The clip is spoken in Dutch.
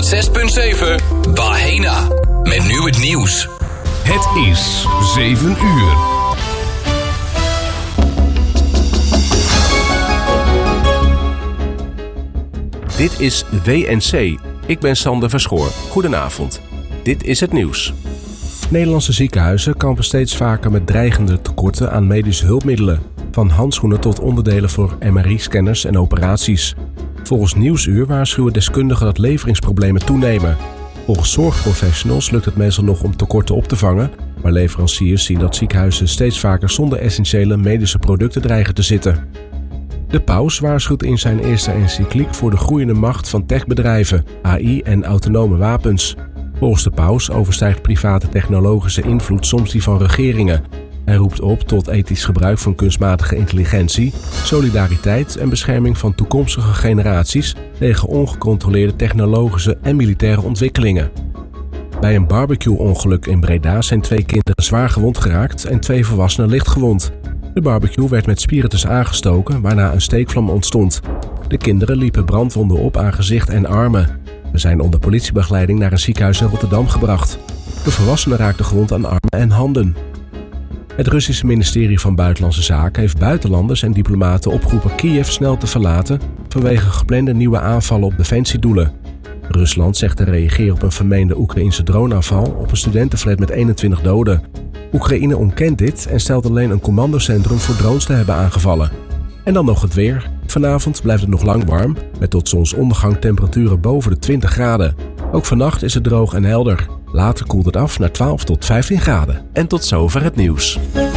106.7 Bahena. Met nu het nieuws. Het is 7 uur. Dit is WNC. Ik ben Sander Verschoor. Goedenavond. Dit is het nieuws. Nederlandse ziekenhuizen kampen steeds vaker met dreigende tekorten aan medische hulpmiddelen. Van handschoenen tot onderdelen voor MRI-scanners en operaties. Volgens Nieuwsuur waarschuwen deskundigen dat leveringsproblemen toenemen. Volgens zorgprofessionals lukt het meestal nog om tekorten op te vangen, maar leveranciers zien dat ziekenhuizen steeds vaker zonder essentiële medische producten dreigen te zitten. De paus waarschuwt in zijn eerste encycliek voor de groeiende macht van techbedrijven, AI en autonome wapens. Volgens de paus overstijgt private technologische invloed soms die van regeringen. Hij roept op tot ethisch gebruik van kunstmatige intelligentie, solidariteit en bescherming van toekomstige generaties tegen ongecontroleerde technologische en militaire ontwikkelingen. Bij een barbecue-ongeluk in Breda zijn 2 kinderen zwaar gewond geraakt en 2 volwassenen licht gewond. De barbecue werd met spiritus aangestoken, waarna een steekvlam ontstond. De kinderen liepen brandwonden op aan gezicht en armen. Ze zijn onder politiebegeleiding naar een ziekenhuis in Rotterdam gebracht. De volwassenen raakten gewond aan armen en handen. Het Russische ministerie van Buitenlandse Zaken heeft buitenlanders en diplomaten opgeroepen Kiev snel te verlaten vanwege geplande nieuwe aanvallen op defensiedoelen. Rusland zegt te reageren op een vermeende Oekraïnse droneaanval op een studentenflat met 21 doden. Oekraïne ontkent dit en stelt alleen een commandocentrum voor drones te hebben aangevallen. En dan nog het weer. Vanavond blijft het nog lang warm, met tot zonsondergang temperaturen boven de 20 graden. Ook vannacht is het droog en helder. Later koelt het af naar 12 tot 15 graden. En tot zover het nieuws.